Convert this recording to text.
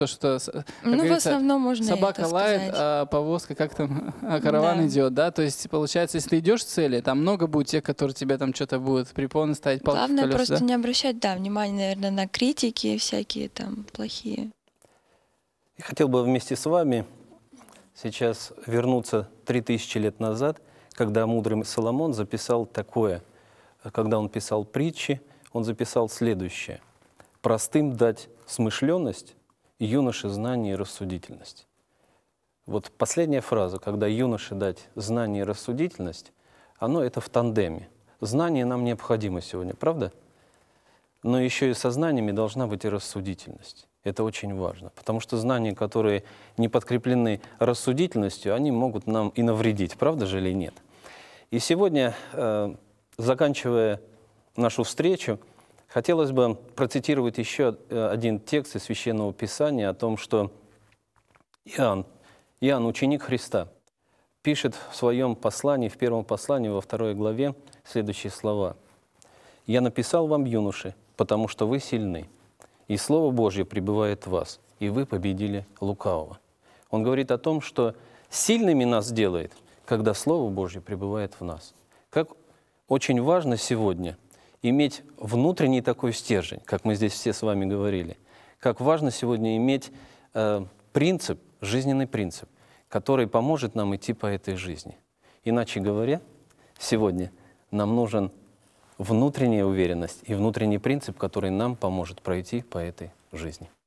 что, как Ну, в говорится, основном можно собака это лает, сказать. а повозка как там, а караван Да. идет, да? То есть, получается, если ты идешь к цели, там много будет тех, которые тебя там что-то будут препоны ставить, палки в Главное колеса, просто да? не обращать, да, внимания, наверное, на критики всякие там плохие. Я хотел бы вместе с вами сейчас вернуться 3000 лет назад, когда мудрый Соломон записал такое. Когда он писал притчи, он записал следующее. «Простым дать смышленность, юноше знание и рассудительность». Вот последняя фраза, когда юноше дать знание и рассудительность, оно это в тандеме. Знание нам необходимо сегодня, правда? Но еще и со знаниями должна быть и рассудительность. Это очень важно, потому что знания, которые не подкреплены рассудительностью, они могут нам и навредить, правда же или нет? И сегодня, заканчивая нашу встречу, хотелось бы процитировать еще один текст из Священного Писания о том, что Иоанн, ученик Христа, пишет в своем послании, в первом послании, во 2 главе, следующие слова. «Я написал вам, юноши, потому что вы сильны, и Слово Божье пребывает в вас, и вы победили лукавого». Он говорит о том, что сильными нас делает, когда Слово Божье пребывает в нас. Как очень важно сегодня иметь внутренний такой стержень, как мы здесь все с вами говорили. Как важно сегодня иметь принцип, жизненный принцип, который поможет нам идти по этой жизни. Иначе говоря, сегодня нам нужен внутренняя уверенность и внутренний принцип, который нам поможет пройти по этой жизни.